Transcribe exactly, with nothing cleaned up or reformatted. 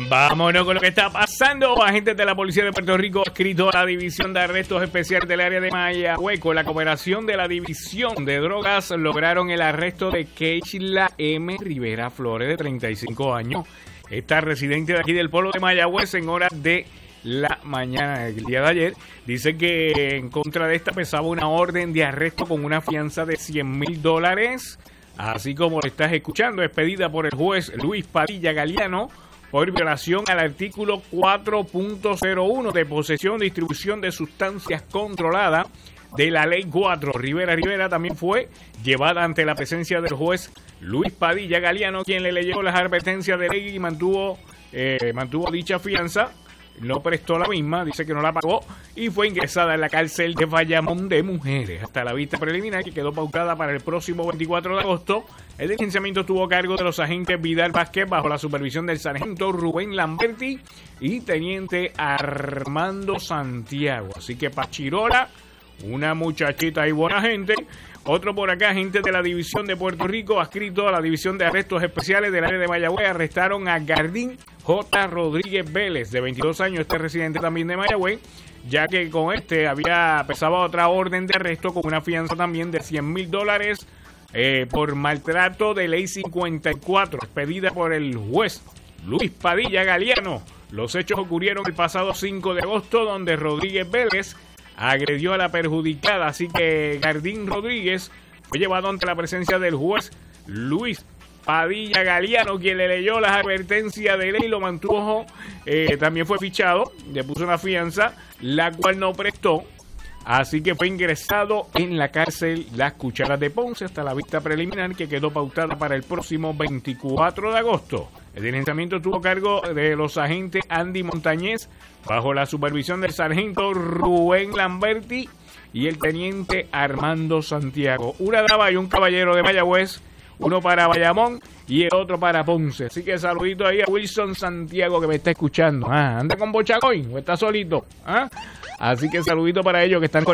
Vámonos con lo que está pasando. Agentes de la Policía de Puerto Rico adscritos a la División de Arrestos Especiales del área de Mayagüez, con la cooperación de la División de Drogas, lograron el arresto de Keishla M. Rivera Flores, de treinta y cinco años. Esta residente de aquí del pueblo de Mayagüez, en horas de la mañana, el día de ayer, dice que en contra de esta pesaba una orden de arresto con una fianza de cien mil dólares. Así como lo estás escuchando, expedida por el juez Luis Padilla Galiano por violación al artículo cuatro punto cero uno de posesión, distribución de sustancias controladas de la ley cuatro. Rivera Rivera también fue llevada ante la presencia del juez Luis Padilla Galiano, quien le leyó las advertencias de ley y mantuvo, eh, mantuvo dicha fianza. No prestó la misma, dice que no la pagó y fue ingresada en la cárcel de Bayamón de Mujeres. Hasta la vista preliminar, que quedó pautada para el próximo veinticuatro de agosto, el diligenciamiento estuvo a cargo de los agentes Vidal Vázquez bajo la supervisión del sargento Rubén Lamberti y teniente Armando Santiago. Así que Pachirola, una muchachita y buena gente. Otro por acá, agentes de la División de Puerto Rico, adscrito a la División de Arrestos Especiales del área de Mayagüez, arrestaron a Gardín J. Rodríguez Vélez, de veintidós años, este residente también de Mayagüez, ya que con este había pesaba otra orden de arresto con una fianza también de cien mil dólares eh, por maltrato de ley cincuenta y cuatro, expedida por el juez Luis Padilla Galiano. Los hechos ocurrieron el pasado cinco de agosto, donde Rodríguez Vélez agredió a la perjudicada, así que Gardín Rodríguez fue llevado ante la presencia del juez Luis Padilla Galiano, quien le leyó las advertencias de ley y lo mantuvo, eh, también fue fichado, le puso una fianza, la cual no prestó, así que fue ingresado en la cárcel Las Cucharas de Ponce hasta la vista preliminar, que quedó pautada para el próximo veinticuatro de agosto. El diligenciamiento tuvo cargo de los agentes Andy Montañez, bajo la supervisión del sargento Rubén Lamberti y el teniente Armando Santiago. Una dama y un caballero de Mayagüez, uno para Bayamón y el otro para Ponce. Así que saludito ahí a Wilson Santiago, que me está escuchando. Ah, ¿anda con Bochacoy o está solito? ¿Ah? Así que saludito para ellos que están con